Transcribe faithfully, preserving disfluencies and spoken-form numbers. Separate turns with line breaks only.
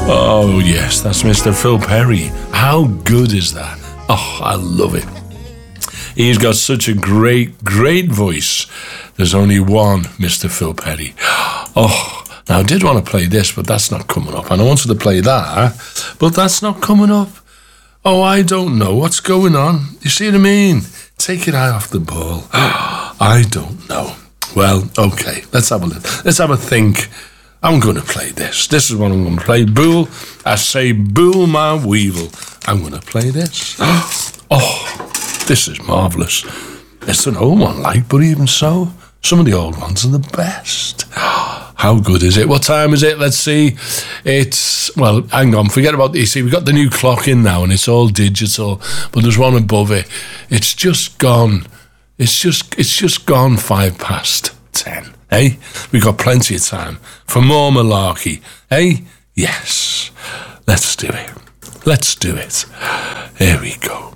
Oh, yes, that's Mister Phil Perry. How good is that? Oh, I love it. He's got such a great, great voice. There's only one Mister Phil Perry. Oh, now I did want to play this, but that's not coming up. And I wanted to play that, but that's not coming up. Oh, I don't know what's going on. You see what I mean? Take your eye off the ball. I don't know. Well, okay, let's have a look. Let's have a think. I'm going to play this. This is what I'm going to play. Bool, I say bool my weevil. I'm going to play this. Oh, this is marvellous. It's an old one, like, but even so, some of the old ones are the best. How good is it? What time is it? Let's see. It's, well, hang on, forget about the, you see, we've got the new clock in now and it's all digital, but there's one above it. It's just gone. It's just, it's just gone five past ten. Hey, we've got plenty of time for more malarkey. Hey, yes, let's do it. Let's do it. Here we go.